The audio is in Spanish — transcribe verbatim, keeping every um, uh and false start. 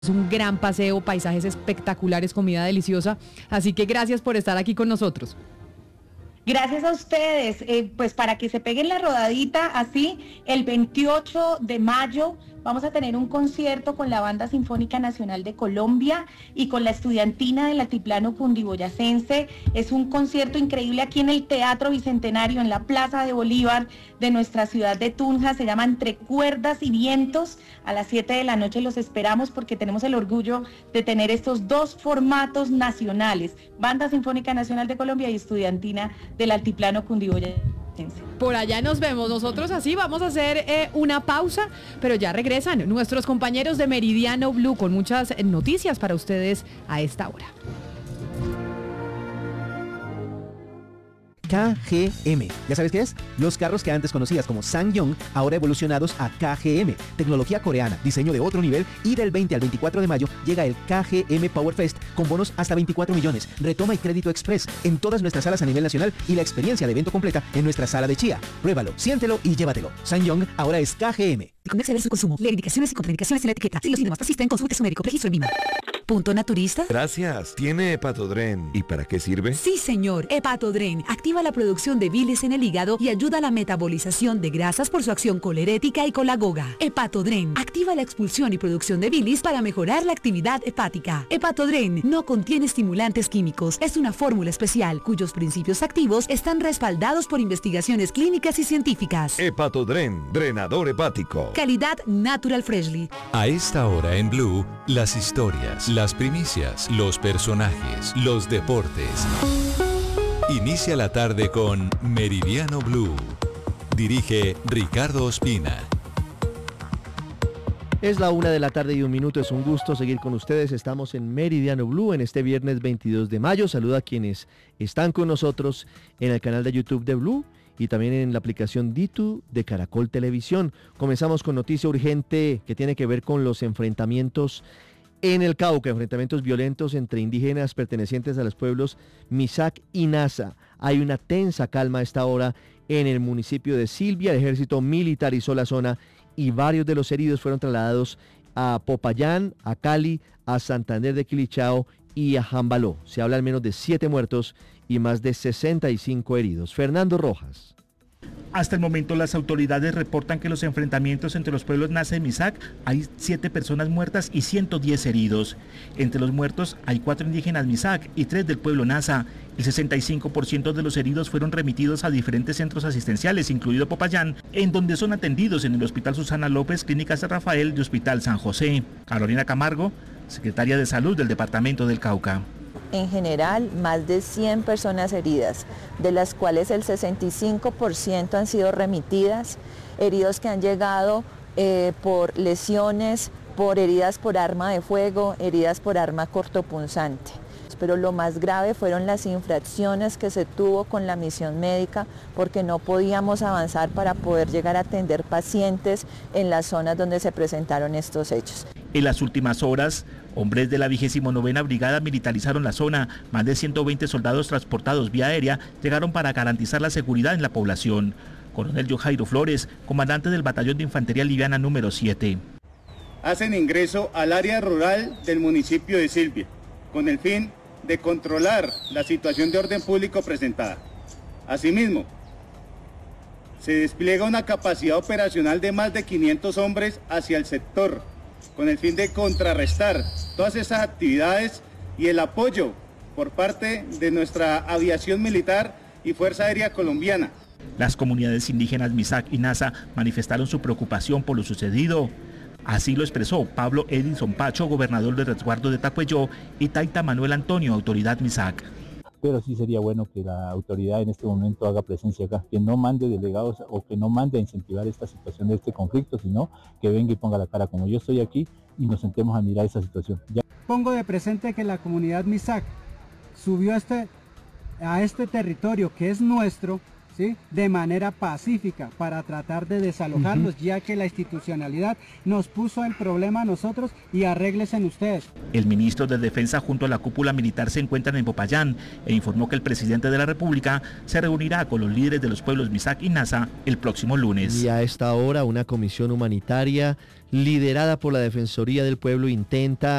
Es un gran paseo, paisajes espectaculares, comida deliciosa. Así que gracias por estar aquí con nosotros. Gracias a ustedes, eh, pues para que se peguen la rodadita así, el veintiocho de mayo vamos a tener un concierto con la Banda Sinfónica Nacional de Colombia y con la Estudiantina del Altiplano Cundiboyacense. Es un concierto increíble aquí en el Teatro Bicentenario, en la Plaza de Bolívar de nuestra ciudad de Tunja. Se llama Entre Cuerdas y Vientos. A las siete de la noche los esperamos porque tenemos el orgullo de tener estos dos formatos nacionales, Banda Sinfónica Nacional de Colombia y Estudiantina del Altiplano Cundiboyacense. Por allá nos vemos. Nosotros así vamos a hacer eh, una pausa, pero ya regresan nuestros compañeros de Meridiano Blue con muchas noticias para ustedes a esta hora. K G M. ¿Ya sabes qué es? Los carros que antes conocías como SsangYong, ahora evolucionados a K G M. Tecnología coreana, diseño de otro nivel, y del veinte al veinticuatro de mayo llega el K G M Power Fest con bonos hasta veinticuatro millones, retoma y crédito express en todas nuestras salas a nivel nacional y la experiencia de evento completa en nuestra sala de Chía. Pruébalo, siéntelo y llévatelo. SsangYong ahora es K G M. Convence de su consumo. Lee indicaciones y contraindicaciones en la etiqueta. Si los síntomas persisten, consulte a su médico. Registro en Vima. ¿Punto naturista? Gracias. ¿Tiene Hepatodren? ¿Y para qué sirve? Sí, señor. Hepatodren activa la producción de bilis en el hígado y ayuda a la metabolización de grasas por su acción colerética y colagoga. Hepatodren activa la expulsión y producción de bilis para mejorar la actividad hepática. Hepatodren no contiene estimulantes químicos. Es una fórmula especial cuyos principios activos están respaldados por investigaciones clínicas y científicas. Hepatodren, drenador hepático. Calidad Natural Freshly. A esta hora en Blue, las historias, las primicias, los personajes, los deportes. Inicia la tarde con Meridiano Blue. Dirige Ricardo Ospina. Es la una de la tarde y un minuto, es un gusto seguir con ustedes. Estamos en Meridiano Blue en este viernes veintidós de mayo. Saluda a quienes están con nosotros en el canal de YouTube de Blue y también en la aplicación Ditu de Caracol Televisión. Comenzamos con noticia urgente que tiene que ver con los enfrentamientos en el Cauca, enfrentamientos violentos entre indígenas pertenecientes a los pueblos Misak y Nasa. Hay una tensa calma a esta hora en el municipio de Silvia. El ejército militarizó la zona y varios de los heridos fueron trasladados a Popayán, a Cali, a Santander de Quilichao y a Jambaló. Se habla al menos de siete muertos y más de sesenta y cinco heridos. Fernando Rojas. Hasta el momento las autoridades reportan que los enfrentamientos entre los pueblos Nasa y Misak hay siete personas muertas y ciento diez heridos. Entre los muertos hay cuatro indígenas Misak y tres del pueblo Nasa. El sesenta y cinco por ciento de los heridos fueron remitidos a diferentes centros asistenciales, incluido Popayán, en donde son atendidos en el Hospital Susana López, Clínica San Rafael y Hospital San José. Carolina Camargo, secretaria de Salud del Departamento del Cauca. En general, más de cien personas heridas, de las cuales el sesenta y cinco por ciento han sido remitidas, heridos que han llegado eh, por lesiones, por heridas por arma de fuego, heridas por arma cortopunzante. Pero lo más grave fueron las infracciones que se tuvo con la misión médica porque no podíamos avanzar para poder llegar a atender pacientes en las zonas donde se presentaron estos hechos. En las últimas horas, hombres de la vigésima novena Brigada militarizaron la zona. Más de ciento veinte soldados transportados vía aérea llegaron para garantizar la seguridad en la población. Coronel Jojairo Flores, comandante del Batallón de Infantería Liviana número siete. Hacen ingreso al área rural del municipio de Silvia, con el fin de controlar la situación de orden público presentada. Asimismo, se despliega una capacidad operacional de más de quinientos hombres hacia el sector, con el fin de contrarrestar todas esas actividades y el apoyo por parte de nuestra aviación militar y Fuerza Aérea Colombiana. Las comunidades indígenas Misak y Nasa manifestaron su preocupación por lo sucedido. Así lo expresó Pablo Edinson Pacho, gobernador del resguardo de Tacuelló, y Taita Manuel Antonio, autoridad Misak. Pero sí sería bueno que la autoridad en este momento haga presencia acá, que no mande delegados o que no mande a incentivar esta situación de este conflicto, sino que venga y ponga la cara como yo estoy aquí y nos sentemos a mirar esa situación. Ya. Pongo de presente que la comunidad Misak subió a este, a este territorio que es nuestro, ¿sí? De manera pacífica para tratar de desalojarlos, uh-huh. ya que la institucionalidad nos puso en problema a nosotros y arréglesen ustedes. El ministro de Defensa junto a la cúpula militar se encuentran en Popayán e informó que el presidente de la República se reunirá con los líderes de los pueblos Misak y Nasa el próximo lunes. Y a esta hora una comisión humanitaria liderada por la Defensoría del Pueblo intenta